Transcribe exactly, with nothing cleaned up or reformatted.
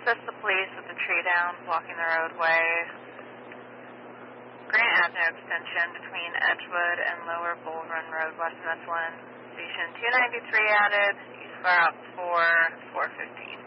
Assist the police with the tree down, blocking the roadway. Grant Avenue extension between Edgewood and Lower Bull Run Road, west of S one. Station two ninety-three added, east far out four, four fifteen.